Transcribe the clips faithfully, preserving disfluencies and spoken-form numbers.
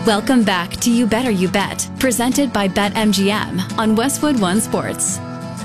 Welcome back to You Better You Bet, presented by BetMGM on Westwood One Sports.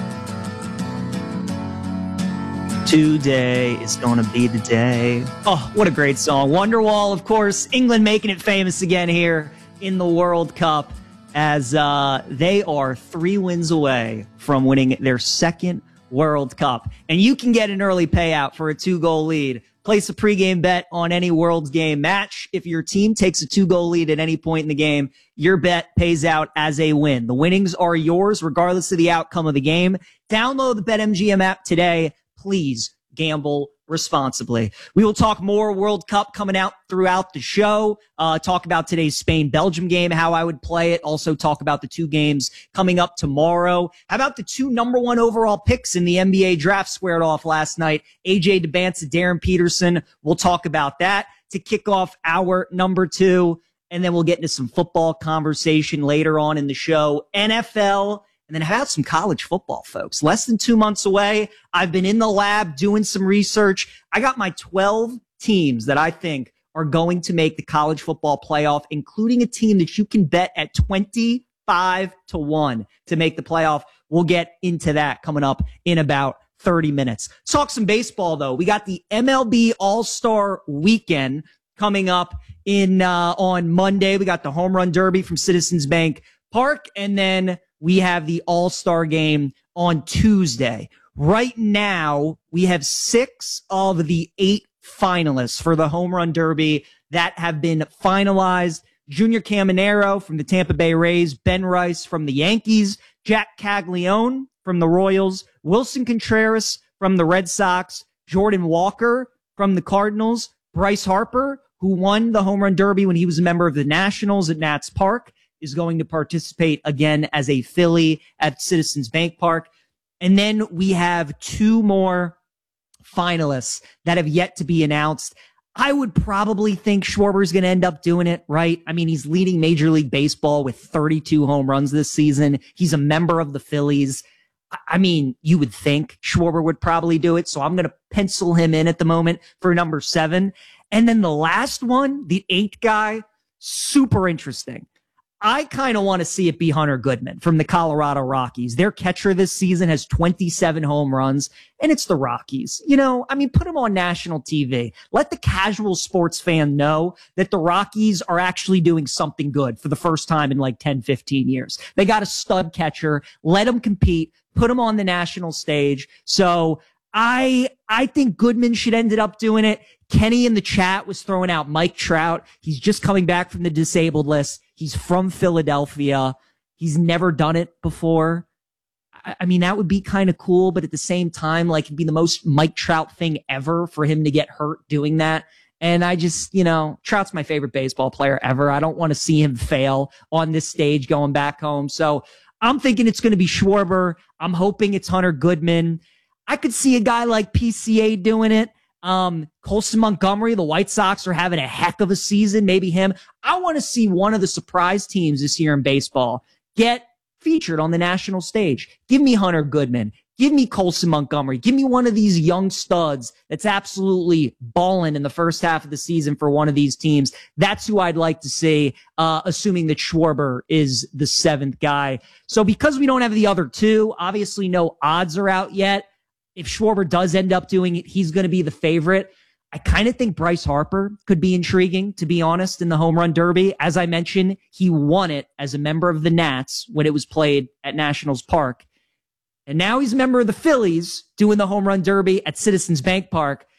Today is going to be the day. Oh, what a great song. Wonderwall, of course. England making it famous again here in the World Cup as uh, they are three wins away from winning their second World Cup. And you can get an early payout for a two-goal lead. Place a pregame bet on any World game match. If your team takes a two-goal lead at any point in the game, your bet pays out as a win. The winnings are yours regardless of the outcome of the game. Download the BetMGM app today. Please gamble responsibly. We will talk more World Cup coming out throughout the show. Uh, talk about today's Spain-Belgium game, how I would play it. Also talk about the two games coming up tomorrow. How about the two number one overall picks in the N B A draft squared off last night? A J Debance, Darren Peterson. We'll talk about that to kick off our number two. And then we'll get into some football conversation later on in the show. N F L. And then how about some college football, folks? Less than two months away. I've been in the lab doing some research. I got my twelve teams that I think are going to make the college football playoff, including a team that you can bet at twenty-five to one to make the playoff. We'll get into that coming up in about thirty minutes. Let's talk some baseball, though. We got the M L B All-Star Weekend coming up in uh, on Monday. We got the Home Run Derby from Citizens Bank Park, and then we have the All-Star Game on Tuesday. Right now, we have six of the eight finalists for the Home Run Derby that have been finalized. Junior Caminero from the Tampa Bay Rays, Ben Rice from the Yankees, Jack Caglione from the Royals, Wilson Contreras from the Red Sox, Jordan Walker from the Cardinals, Bryce Harper, who won the Home Run Derby when he was a member of the Nationals at Nats Park, is going to participate again as a Philly at Citizens Bank Park. And then we have two more finalists that have yet to be announced. I would probably think Schwarber's going to end up doing it, right? I mean, he's leading Major League Baseball with thirty-two home runs this season. He's a member of the Phillies. I mean, you would think Schwarber would probably do it. So I'm going to pencil him in at the moment for number seven. And then the last one, the eighth guy, super interesting. I kind of want to see it be Hunter Goodman from the Colorado Rockies. Their catcher this season has twenty-seven home runs, and it's the Rockies. You know, I mean, put him on national T V. Let the casual sports fan know that the Rockies are actually doing something good for the first time in like ten, fifteen years. They got a stud catcher. Let him compete. Put him on the national stage. So I, I think Goodman should end up doing it. Kenny in the chat was throwing out Mike Trout. He's just coming back from the disabled list. He's from Philadelphia. He's never done it before. I, I mean, that would be kind of cool, but at the same time, like, it'd be the most Mike Trout thing ever for him to get hurt doing that. And I just, you know, Trout's my favorite baseball player ever. I don't want to see him fail on this stage going back home. So I'm thinking it's going to be Schwarber. I'm hoping it's Hunter Goodman. I could see a guy like P C A doing it. Um, Colson Montgomery, the White Sox are having a heck of a season. Maybe him. I want to see one of the surprise teams this year in baseball get featured on the national stage. Give me Hunter Goodman. Give me Colson Montgomery. Give me one of these young studs that's absolutely balling in the first half of the season for one of these teams. That's who I'd like to see, uh, assuming that Schwarber is the seventh guy. So because we don't have the other two, obviously no odds are out yet. If Schwarber does end up doing it, he's going to be the favorite. I kind of think Bryce Harper could be intriguing, to be honest, in the Home Run Derby. As I mentioned, he won it as a member of the Nats when it was played at Nationals Park. And now he's a member of the Phillies doing the Home Run Derby at Citizens Bank Park.